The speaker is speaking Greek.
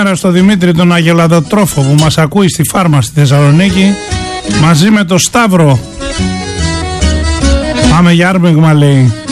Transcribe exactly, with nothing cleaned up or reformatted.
καλημέρα στο Δημήτρη τον Αγελαδοτρόφο που μας ακούει στη Φάρμα στη Θεσσαλονίκη μαζί με το Σταύρο. Πάμε για άρμεγμα, λέει.